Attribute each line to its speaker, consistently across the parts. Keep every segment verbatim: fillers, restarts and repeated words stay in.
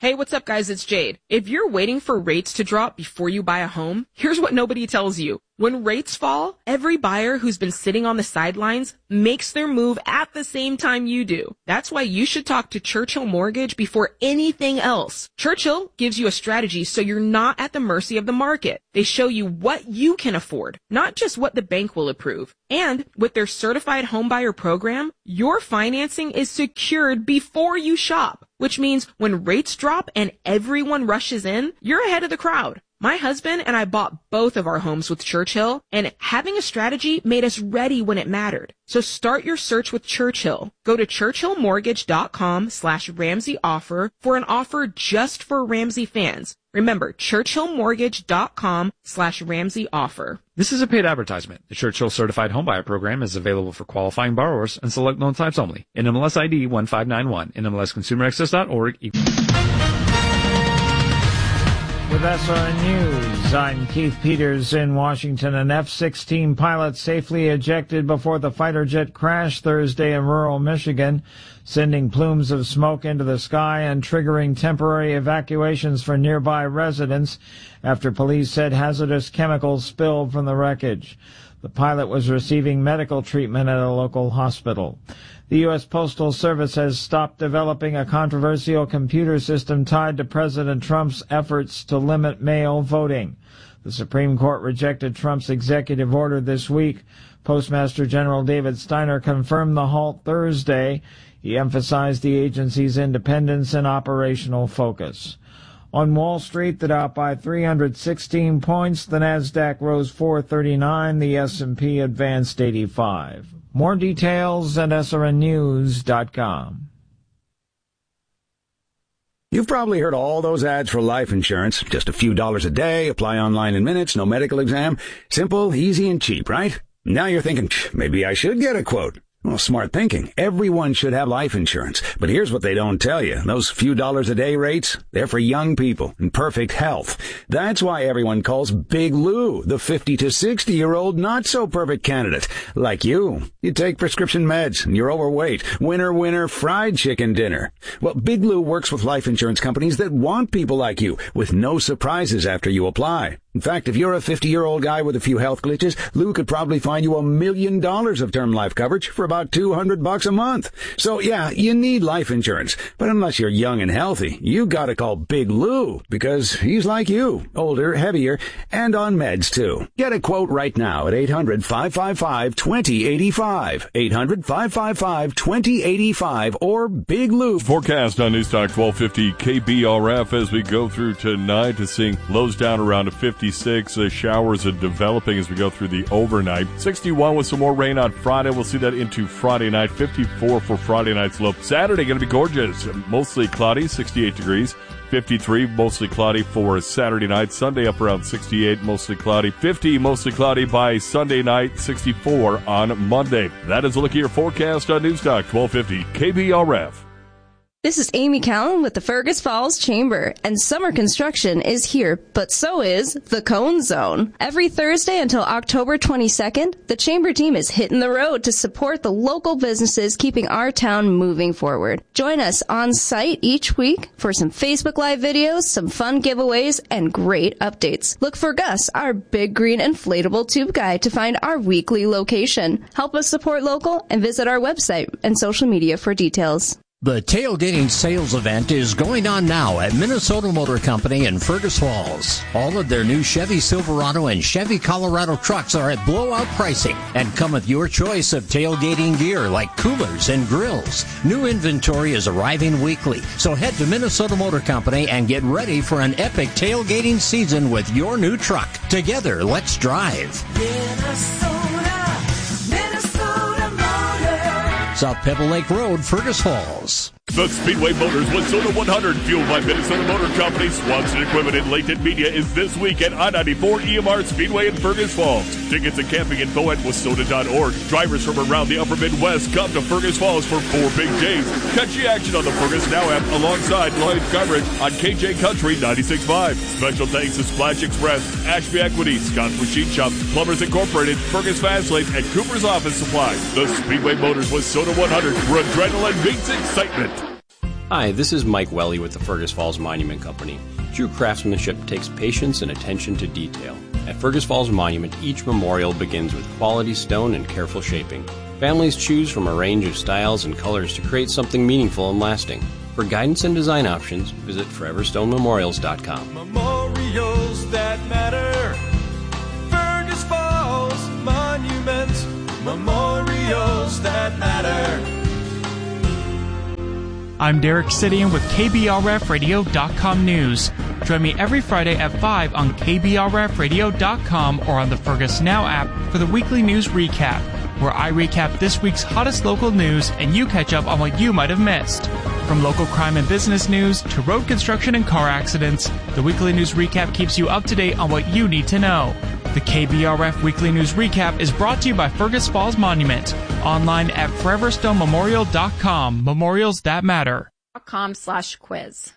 Speaker 1: Hey, what's up, guys? It's Jade. If you're waiting for rates to drop before you buy a home, here's what nobody tells you. When rates fall, every buyer who's been sitting on the sidelines makes their move at the same time you do. That's why you should talk to Churchill Mortgage before anything else. Churchill gives you a strategy so you're not at the mercy of the market. They show you what you can afford, not just what the bank will approve. And with their certified homebuyer program, your financing is secured before you shop, which means when rates drop and everyone rushes in, you're ahead of the crowd. My husband and I bought both of our homes with Churchill, and having a strategy made us ready when it mattered. So start your search with Churchill. Go to churchillmortgage.com slash Ramsey offer for an offer just for Ramsey fans. Remember, churchillmortgage.com slash Ramsey offer.
Speaker 2: This is a paid advertisement. The Churchill Certified Homebuyer Program is available for qualifying borrowers and select loan types only. N M L S I D one five nine one. N M L S consumer access dot org.
Speaker 3: With S R N News, I'm Keith Peters in Washington. An F sixteen pilot safely ejected before the fighter jet crashed Thursday in rural Michigan, sending plumes of smoke into the sky and triggering temporary evacuations for nearby residents after police said hazardous chemicals spilled from the wreckage. The pilot was receiving medical treatment at a local hospital. The U S Postal Service has stopped developing a controversial computer system tied to President Trump's efforts to limit mail voting. The Supreme Court rejected Trump's executive order this week. Postmaster General David Steiner confirmed the halt Thursday. He emphasized the agency's independence and operational focus. On Wall Street, the Dow by three hundred sixteen points, the Nasdaq rose four thirty-nine, the S and P advanced eighty-five. More details at S R N news dot com.
Speaker 4: You've probably heard all those ads for life insurance. Just a few dollars a day, apply online in minutes, no medical exam. Simple, easy, and cheap, right? Now you're thinking, maybe I should get a quote. Well, smart thinking. Everyone should have life insurance. But here's what they don't tell you. Those few dollars a day rates, they're for young people in perfect health. That's why everyone calls Big Lou the fifty to sixty year old not so perfect candidate. Like you. You take prescription meds and you're overweight. Winner, winner, fried chicken dinner. Well, Big Lou works with life insurance companies that want people like you with no surprises after you apply. In fact, if you're a fifty-year-old guy with a few health glitches, Lou could probably find you a million dollars of term life coverage for about two hundred bucks a month. So yeah, you need life insurance. But unless you're young and healthy, you gotta call Big Lou because he's like you, older, heavier, and on meds too. Get a quote right now at eight hundred, five five five, two zero eight five. eight hundred, five five five, two zero eight five or Big Lou.
Speaker 5: Forecast on Newstalk twelve fifty K B R F as we go through tonight to seeing lows down around a fifty. fifty-six. Uh, showers are developing as we go through the overnight. sixty-one with some more rain on Friday. We'll see that into Friday night. fifty-four for Friday night's low. Saturday going to be gorgeous. Mostly cloudy, sixty-eight degrees. fifty-three, mostly cloudy for Saturday night. Sunday up around sixty-eight, mostly cloudy. fifty, mostly cloudy by Sunday night. sixty-four on Monday. That is a look at your forecast on Newstalk twelve fifty K B R F.
Speaker 6: This is Amy Callan with the Fergus Falls Chamber, and summer construction is here, but so is the Cone Zone. Every Thursday until October twenty-second, the Chamber team is hitting the road to support the local businesses keeping our town moving forward. Join us on site each week for some Facebook Live videos, some fun giveaways, and great updates. Look for Gus, our big green inflatable tube guy, to find our weekly location. Help us support local and visit our website and social media for details.
Speaker 7: The tailgating sales event is going on now at Minnesota Motor Company in Fergus Falls. All of their new Chevy Silverado and Chevy Colorado trucks are at blowout pricing and come with your choice of tailgating gear like coolers and grills. New inventory is arriving weekly, so head to Minnesota Motor Company and get ready for an epic tailgating season with your new truck. Together, let's drive.
Speaker 8: Minnesota, Minnesota Motor.
Speaker 7: South Pebble Lake Road, Fergus Falls.
Speaker 5: The Speedway Motors Watsona one hundred, fueled by Minnesota Motor Company, Swanson Equipment, and Latent Media, is this week at I ninety-four E M R Speedway in Fergus Falls. Tickets and camping info at watsona dot org. Drivers from around the upper Midwest come to Fergus Falls for four big days. Catch the action on the Fergus Now app alongside live coverage on K J Country ninety-six point five. Special thanks to Splash Express, Ashby Equity, Scott's Machine Shop, Plumbers Incorporated, Fergus Fast Lane, and Cooper's Office Supply. The Speedway Motors Watsona one hundred, where adrenaline meets excitement.
Speaker 9: Hi, this is Mike Welly with the Fergus Falls Monument Company. True craftsmanship takes patience and attention to detail. At Fergus Falls Monument, each memorial begins with quality stone and careful shaping. Families choose from a range of styles and colors to create something meaningful and lasting. For guidance and design options, visit forever stone memorials dot com.
Speaker 8: Memorials that matter. Fergus Falls Monument. Memorials that matter.
Speaker 10: I'm Derek Sidian with K B R F radio dot com News. Join me every Friday at five on K B R F radio dot com or on the Fergus Now app for the weekly news recap, where I recap this week's hottest local news and you catch up on what you might have missed. From local crime and business news to road construction and car accidents, the weekly news recap keeps you up to date on what you need to know. The K B R F Weekly News Recap is brought to you by Fergus Falls Monument. Online at forever stone memorial dot com. Memorials that matter.
Speaker 11: .com slash quiz.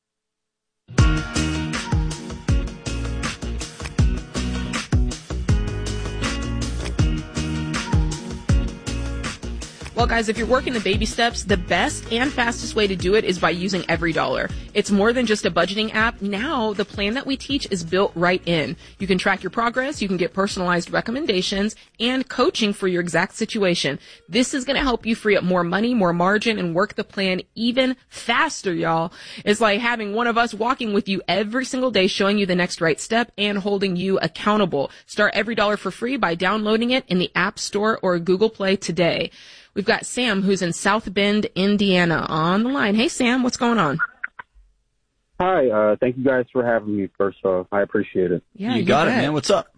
Speaker 1: Well, guys, if you're working the baby steps, the best and fastest way to do it is by using EveryDollar. It's more than just a budgeting app. Now, the plan that we teach is built right in. You can track your progress, you can get personalized recommendations, and coaching for your exact situation. This is going to help you free up more money, more margin, and work the plan even faster, y'all. It's like having one of us walking with you every single day, showing you the next right step and holding you accountable. Start EveryDollar for free by downloading it in the App Store or Google Play today. We've got Sam, who's in South Bend, Indiana, on the line. Hey, Sam, what's going on?
Speaker 12: Hi, uh, thank you guys for having me, first off. I appreciate it.
Speaker 1: Yeah,
Speaker 13: you,
Speaker 1: you
Speaker 13: got
Speaker 1: bet.
Speaker 13: it, man. What's up?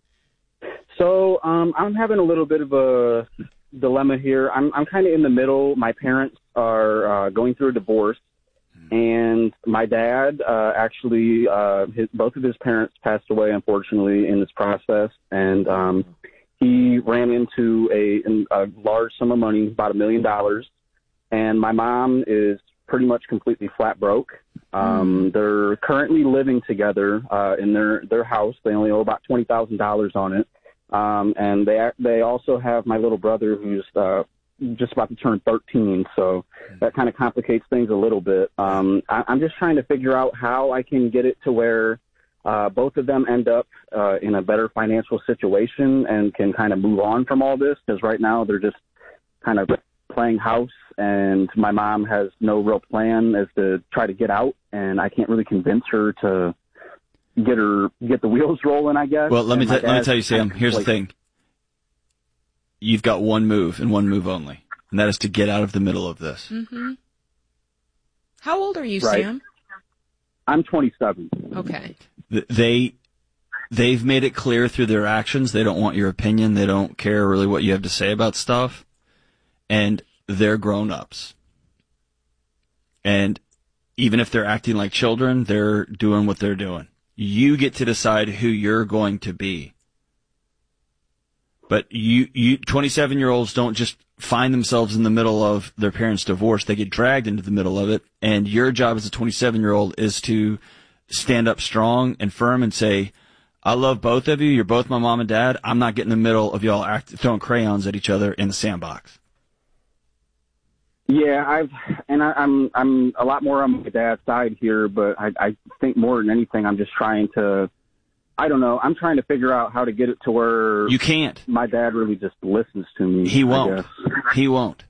Speaker 12: So um, I'm having a little bit of a dilemma here. I'm, I'm kind of in the middle. My parents are uh, going through a divorce, and my dad uh, actually, uh, his, both of his parents passed away, unfortunately, in this process, and um, he ran into a, a large sum of money, about a million dollars, and my mom is pretty much completely flat broke. Um, mm. They're currently living together uh, in their, their house. They only owe about twenty thousand dollars on it, um, and they they also have my little brother who's uh, just about to turn thirteen, so that kind of complicates things a little bit. Um, I, I'm just trying to figure out how I can get it to where Uh, both of them end up uh, in a better financial situation and can kind of move on from all this, because right now they're just kind of playing house, and my mom has no real plan as to try to get out, and I can't really convince her to get her get the wheels rolling, I guess.
Speaker 13: Well, let me,
Speaker 12: t-
Speaker 13: let me tell you, Sam, here's the thing. You've got one move and one move only, and that is to get out of the middle of this.
Speaker 1: Mm-hmm. How old are you,
Speaker 12: right.
Speaker 1: Sam?
Speaker 12: I'm twenty-seven.
Speaker 1: Okay.
Speaker 13: They, they've made it clear through their actions they don't want your opinion. They don't care really what you have to say about stuff. And they're grown-ups. And even if they're acting like children, they're doing what they're doing. You get to decide who you're going to be. But you, you, twenty-seven-year-olds don't just find themselves in the middle of their parents' divorce. They get dragged into the middle of it. And your job as a twenty-seven-year-old is to stand up strong and firm and say, I love both of you. You're both my mom and dad. I'm not getting in the middle of y'all act, throwing crayons at each other in the sandbox.
Speaker 12: Yeah, I've and I, I'm I'm a lot more on my dad's side here, but I, I think more than anything, I'm just trying to, I don't know, I'm trying to figure out how to get it to where
Speaker 13: you can't.
Speaker 12: My dad really just listens to me.
Speaker 13: He won't. He won't.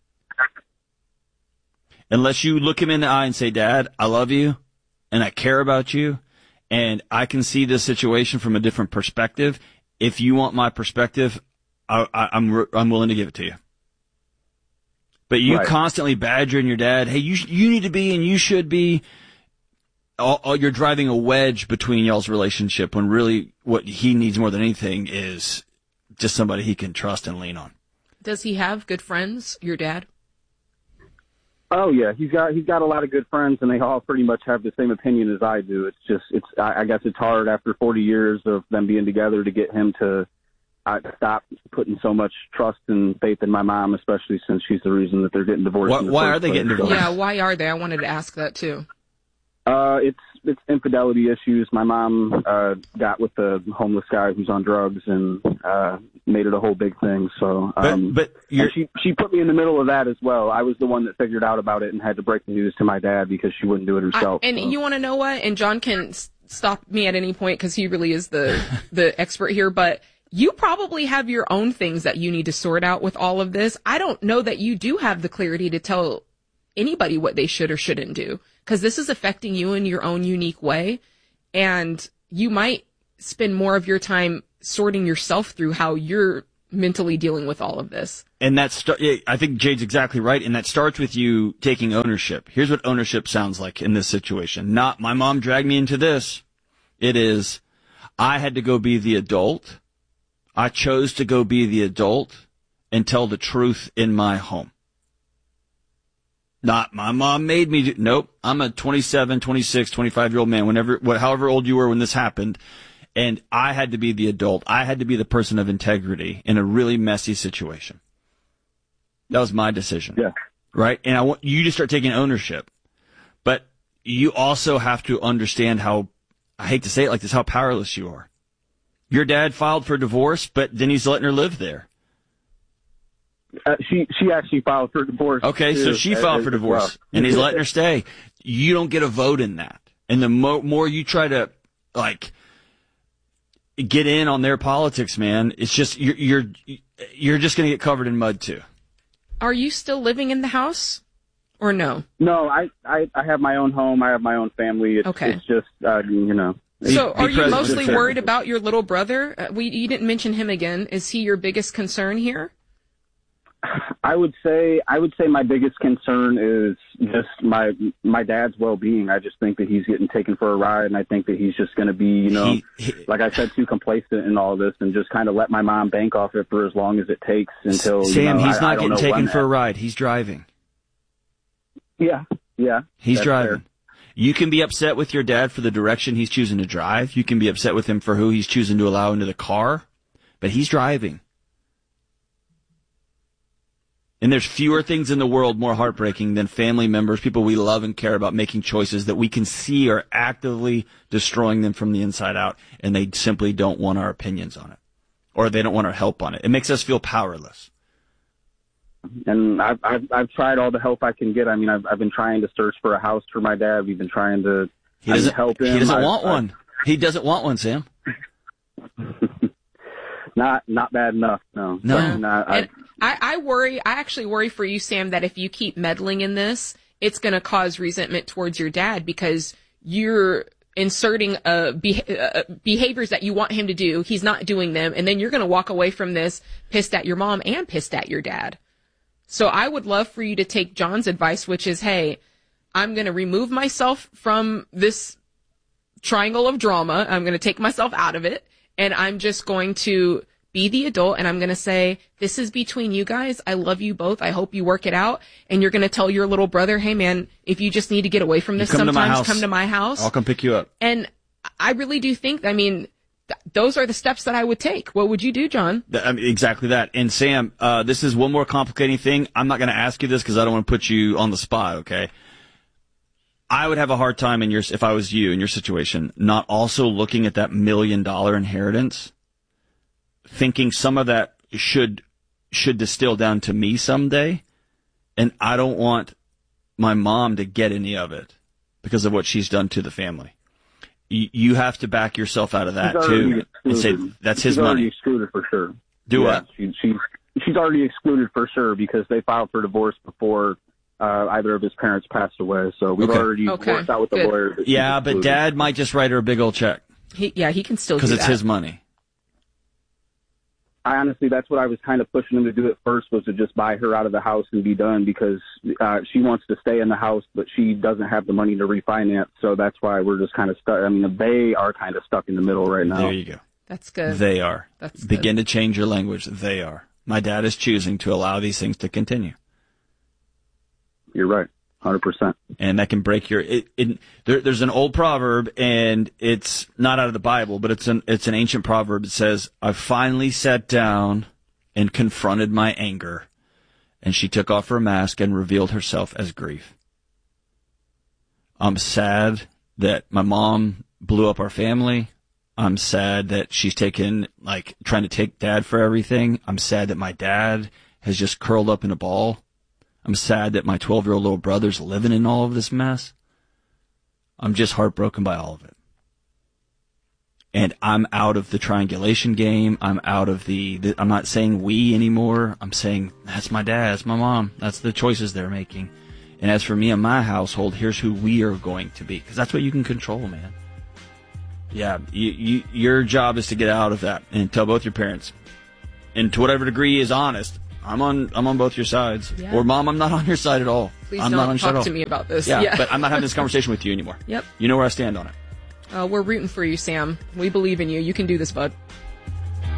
Speaker 13: Unless you look him in the eye and say, Dad, I love you. And I care about you, and I can see this situation from a different perspective. If you want my perspective, I, I, I'm I'm willing to give it to you. But you right. constantly badgering your dad, hey, you you need to be and you should be. All, all, you're driving a wedge between y'all's relationship when really what he needs more than anything is just somebody he can trust and lean on.
Speaker 1: Does he have good friends, your dad?
Speaker 12: Oh yeah, he's got he's got a lot of good friends, and they all pretty much have the same opinion as I do. It's just it's I, I guess it's hard after forty years of them being together to get him to uh, stop putting so much trust and faith in my mom, especially since she's the reason that they're getting divorced.
Speaker 13: Why,
Speaker 12: in the
Speaker 13: why
Speaker 12: first
Speaker 13: are they
Speaker 12: place.
Speaker 13: getting divorced?
Speaker 1: Yeah, why are they? I wanted to ask that too.
Speaker 12: Uh, it's it's infidelity issues. My mom uh, got with the homeless guy who's on drugs and uh, made it a whole big thing. So, um,
Speaker 13: but, but
Speaker 12: and she she put me in the middle of that as well. I was the one that figured out about it and had to break the news to my dad because she wouldn't do it herself.
Speaker 1: I, and
Speaker 12: so.
Speaker 1: you want to know what? And John can s- stop me at any point because he really is the the expert here. But you probably have your own things that you need to sort out with all of this. I don't know that you do have the clarity to tell anybody what they should or shouldn't do, because this is affecting you in your own unique way. And you might spend more of your time sorting yourself through how you're mentally dealing with all of this.
Speaker 13: And that's, I think Jade's exactly right. And that starts with you taking ownership. Here's what ownership sounds like in this situation. Not, my mom dragged me into this. It is, I had to go be the adult. I chose to go be the adult and tell the truth in my home. Not, my mom made me do, nope, I'm a twenty-seven, twenty-six, twenty-five-year-old man, whenever, what, however old you were when this happened, and I had to be the adult. I had to be the person of integrity in a really messy situation. That was my decision.
Speaker 12: Yeah.
Speaker 13: Right? And I want you to start taking ownership. But you also have to understand how, I hate to say it like this, how powerless you are. Your dad filed for divorce, but then he's letting her live there.
Speaker 12: Uh, she she actually filed for divorce.
Speaker 13: Okay,
Speaker 12: too,
Speaker 13: so she filed
Speaker 12: as,
Speaker 13: for
Speaker 12: as
Speaker 13: divorce,
Speaker 12: well.
Speaker 13: and he's letting her stay. You don't get a vote in that. And the mo- more you try to, like, get in on their politics, man, it's just, you're you're, you're just going to get covered in mud, too.
Speaker 1: Are you still living in the house or no?
Speaker 12: No, I, I, I have my own home. I have my own family. It's,
Speaker 1: Okay.
Speaker 12: it's just, uh, you know.
Speaker 1: So are you
Speaker 12: Because-
Speaker 1: mostly worried about your little brother? Uh, we You didn't mention him again. Is he your biggest concern here?
Speaker 12: I would say I would say my biggest concern is just my my dad's well-being. I just think that he's getting taken for a ride, and I think that he's just going to be, you know,
Speaker 13: He- he-
Speaker 12: like I said, too complacent in all this, and just kind of let my mom bank off it for as long as it takes until.
Speaker 13: Sam,
Speaker 12: you know,
Speaker 13: he's
Speaker 12: I,
Speaker 13: not
Speaker 12: I don't
Speaker 13: getting
Speaker 12: know
Speaker 13: taken
Speaker 12: when
Speaker 13: for a
Speaker 12: that-
Speaker 13: ride. He's driving.
Speaker 12: Yeah, yeah.
Speaker 13: He's
Speaker 12: that's
Speaker 13: driving.
Speaker 12: fair.
Speaker 13: You can be upset with your dad for the direction he's choosing to drive. You can be upset with him for who he's choosing to allow into the car, but he's driving. And there's fewer things in the world more heartbreaking than family members, people we love and care about, making choices that we can see are actively destroying them from the inside out, and they simply don't want our opinions on it, or they don't want our help on it. It makes us feel powerless.
Speaker 12: And I've, I've I've tried all the help I can get. I mean, I've I've been trying to search for a house for my dad. We've been trying to
Speaker 13: He
Speaker 12: I mean,
Speaker 13: doesn't
Speaker 12: help him.
Speaker 13: He doesn't
Speaker 12: I've-
Speaker 13: want
Speaker 12: I've-
Speaker 13: one. He doesn't want one, Sam.
Speaker 12: Not not bad enough. No.
Speaker 13: No.
Speaker 12: But, uh, I,
Speaker 1: And I, I worry, I actually worry for you, Sam, that if you keep meddling in this, it's going to cause resentment towards your dad because you're inserting uh, be- uh, behaviors that you want him to do. He's not doing them. And then you're going to walk away from this pissed at your mom and pissed at your dad. So I would love for you to take John's advice, which is, hey, I'm going to remove myself from this triangle of drama. I'm going to take myself out of it. And I'm just going to be the adult, and I'm going to say, this is between you guys. I love you both. I hope you work it out. And you're going to tell your little brother, hey, man, if you just need to get away from
Speaker 13: You
Speaker 1: this
Speaker 13: come to my
Speaker 1: sometimes,
Speaker 13: house.
Speaker 1: come to my house.
Speaker 13: I'll come pick you up.
Speaker 1: And I really do think, I mean, th- those are the steps that I would take. What would you do, John?
Speaker 13: Th- I mean, exactly that. And Sam, uh, this is one more complicating thing. I'm not going to ask you this because I don't want to put you on the spot, okay? I would have a hard time in your, if I was you in your situation, not also looking at that million dollar inheritance, thinking some of that should, should distill down to me someday. And I don't want my mom to get any of it because of what she's done to the family. You, you have to back yourself out of that
Speaker 12: She's already
Speaker 13: too and say
Speaker 12: excluded.
Speaker 13: that's
Speaker 12: she's
Speaker 13: his
Speaker 12: already
Speaker 13: money.
Speaker 12: excluded for sure.
Speaker 13: Do
Speaker 12: yeah,
Speaker 13: what?
Speaker 12: She, she's she's already excluded for sure because they filed for divorce before uh, either of his parents passed away. So we've
Speaker 13: Okay.
Speaker 12: already
Speaker 1: Okay,
Speaker 12: worked out with the
Speaker 1: good.
Speaker 12: lawyer. that she's
Speaker 13: Yeah, but
Speaker 12: excluded.
Speaker 13: dad might just write her a big old check
Speaker 1: He, yeah, he can still do
Speaker 13: because
Speaker 1: that.
Speaker 13: it's his money.
Speaker 12: I honestly, that's what I was kind of pushing him to do at first, was to just buy her out of the house and be done, because uh, she wants to stay in the house, but she doesn't have the money to refinance. So that's why we're just kind of stuck. I mean, they are kind of stuck in the middle right now.
Speaker 13: There you go.
Speaker 1: That's good.
Speaker 13: They are.
Speaker 1: That's
Speaker 13: Begin to change your language. They are. My dad is choosing to allow these things to continue.
Speaker 12: You're right. one hundred percent.
Speaker 13: And that can break your, it, it, there, there's an old proverb, and it's not out of the Bible, but it's an, it's an ancient proverb. It says, I finally sat down and confronted my anger, and she took off her mask and revealed herself as grief. I'm sad that my mom blew up our family. I'm sad that she's taken, like, trying to take dad for everything. I'm sad that my dad has just curled up in a ball. I'm sad that my twelve-year-old little brother's living in all of this mess. I'm just heartbroken by all of it. And I'm out of the triangulation game. I'm out of the, the I'm not saying we anymore. I'm saying that's my dad, that's my mom. That's the choices they're making. And as for me and my household, here's who we are going to be. Because that's what you can control, man. Yeah, you, you, your job is to get out of that and tell both your parents. And to whatever degree is honest, I'm on I'm on both your sides.
Speaker 1: Yeah.
Speaker 13: Or, Mom, I'm not on your side at all.
Speaker 1: Please
Speaker 13: I'm
Speaker 1: don't
Speaker 13: not on your side at
Speaker 1: talk
Speaker 13: all.
Speaker 1: to me about this.
Speaker 13: Yeah,
Speaker 1: Yeah.
Speaker 13: but I'm not having this conversation with you anymore.
Speaker 1: Yep.
Speaker 13: You know where I stand on it.
Speaker 1: Uh, we're rooting for you, Sam. We believe in you. You can do this, bud.